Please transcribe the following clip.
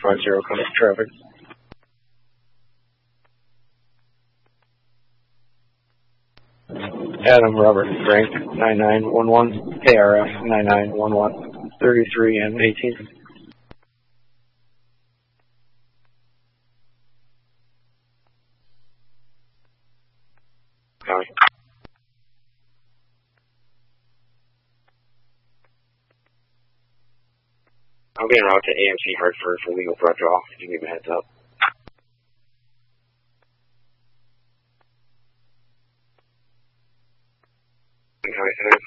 450, come to traffic. Adam Robert Frank 9911 ARF 9911 33 and 18. County. I'll be en route to AMC Hartford for legal threat draw. If you give me a heads up. Okay.